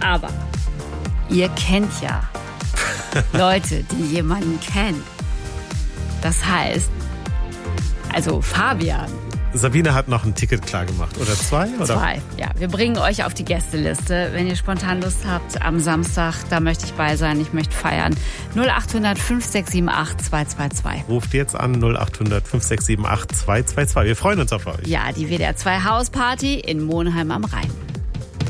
Aber ihr kennt ja Leute, die jemanden kennen. Das heißt, also Fabian. Sabine hat noch ein Ticket klar gemacht. Oder zwei? Oder? 2, ja. Wir bringen euch auf die Gästeliste. Wenn ihr spontan Lust habt, am Samstag, da möchte ich bei sein, ich möchte feiern. 0800 5678 222. Ruft jetzt an 0800 5678 222. Wir freuen uns auf euch. Ja, die WDR 2 Hausparty in Monheim am Rhein.